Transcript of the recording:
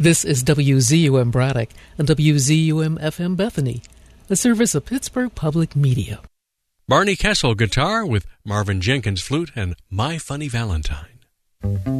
This is WZUM Braddock and WZUM-FM Bethany, a service of Pittsburgh Public Media. Barney Kessel guitar with Marvin Jenkins flute and My Funny Valentine.